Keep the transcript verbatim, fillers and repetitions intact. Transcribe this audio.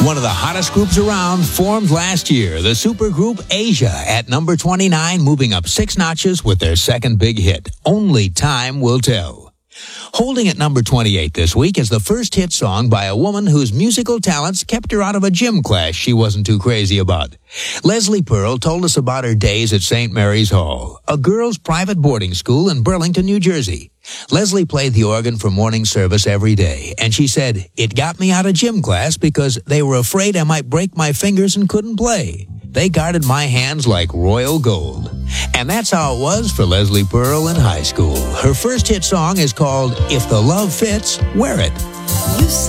One of the hottest groups around formed last year, the supergroup Asia at number twenty-nine, moving up six notches with their second big hit, Only Time Will Tell. Holding at number twenty-eight this week is the first hit song by a woman whose musical talents kept her out of a gym class she wasn't too crazy about. Leslie Pearl told us about her days at Saint Mary's Hall, a girls' private boarding school in Burlington, New Jersey. Leslie played the organ for morning service every day, and she said, "It got me out of gym class because they were afraid I might break my fingers and couldn't play. They guarded my hands like royal gold." And that's how it was for Leslie Pearl in high school. Her first hit song is called If the Love Fits, Wear It. You